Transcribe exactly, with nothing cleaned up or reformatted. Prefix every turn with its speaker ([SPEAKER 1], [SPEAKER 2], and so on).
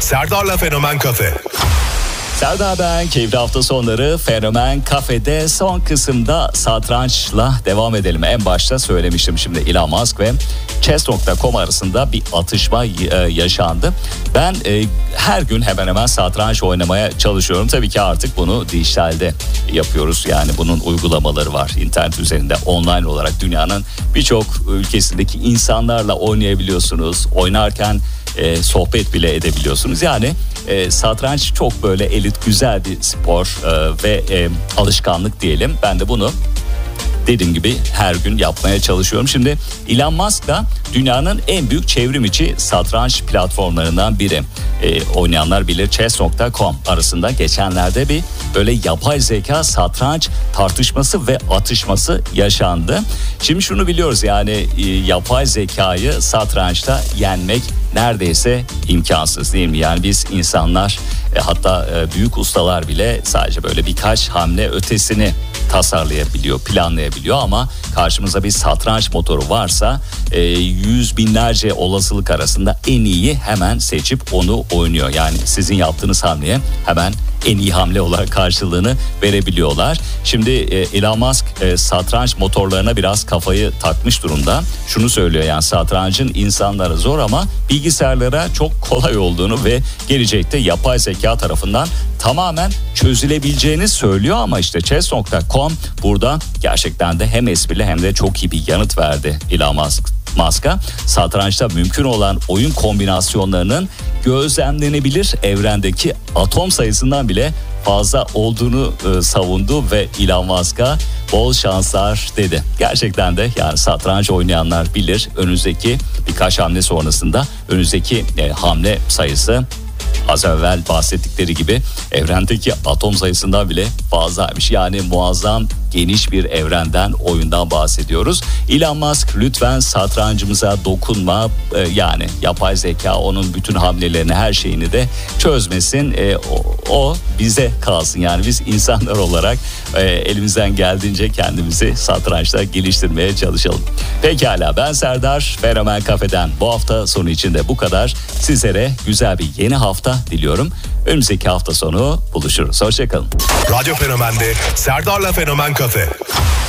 [SPEAKER 1] Serdar'la Fenomen Kafe.
[SPEAKER 2] Serdar ben, keyifli hafta sonları Fenomen Kafe'de son kısımda satrançla devam edelim. En başta söylemiştim, şimdi Elon Musk ve chess nokta com arasında bir atışma yaşandı. Ben e, her gün hemen hemen satranç oynamaya çalışıyorum. Tabii ki artık bunu dijitalde yapıyoruz. Yani bunun uygulamaları var. İnternet üzerinde online olarak dünyanın birçok ülkesindeki insanlarla oynayabiliyorsunuz. Oynarken E, sohbet bile edebiliyorsunuz. Yani e, satranç çok böyle elit, güzel bir spor e, ve e, alışkanlık diyelim. Ben de bunu dediğim gibi her gün yapmaya çalışıyorum. Şimdi Elon Musk da dünyanın en büyük çevrim içi satranç platformlarından biri. E, oynayanlar bilir, chess nokta com arasında geçenlerde bir böyle yapay zeka satranç tartışması ve atışması yaşandı. Şimdi şunu biliyoruz, yani e, yapay zekayı satrançta yenmek neredeyse imkansız, değil mi? Yani biz insanlar e, hatta e, büyük ustalar bile sadece böyle birkaç hamle ötesini tasarlayabiliyor, planlayabiliyor ama karşımızda bir satranç motoru varsa e, yüz binlerce olasılık arasında en iyi hemen seçip onu oynuyor. Yani sizin yaptığınız hamleye hemen en iyi hamle olarak karşılığını verebiliyorlar. Şimdi e, Elon Musk e, satranç motorlarına biraz kafayı takmış durumda. Şunu söylüyor, yani satrancın insanlara zor ama bilgisayarlara çok kolay olduğunu ve gelecekte yapay zeka tarafından tamamen çözülebileceğini söylüyor. Ama işte chess nokta com burada gerçekten de hem esprili hem de çok iyi bir yanıt verdi Elon Musk. Musk'a satrançta mümkün olan oyun kombinasyonlarının gözlemlenebilir evrendeki atom sayısından bile fazla olduğunu e, savundu ve Elon Musk'a bol şanslar dedi. Gerçekten de yani satranç oynayanlar bilir, önümüzdeki birkaç hamle sonrasında önümüzdeki e, hamle sayısı az evvel bahsettikleri gibi evrendeki atom sayısından bile fazlaymış. Yani muazzam geniş bir evrenden, oyundan bahsediyoruz. Elon Musk lütfen satrancımıza dokunma, ee, yani yapay zeka onun bütün hamlelerini, her şeyini de çözmesin. Ee, o, o bize kalsın. Yani biz insanlar olarak e, elimizden geldiğince kendimizi satrançta geliştirmeye çalışalım. Pekala, ben Serdar, Fenomen Kafe'den bu hafta sonu için de bu kadar. Sizlere güzel bir yeni hafta diliyorum. Önümüzdeki hafta sonu buluşuruz. Hoşçakalın.
[SPEAKER 1] Radyo Fenomen'de Serdar'la Fenomen Kafe.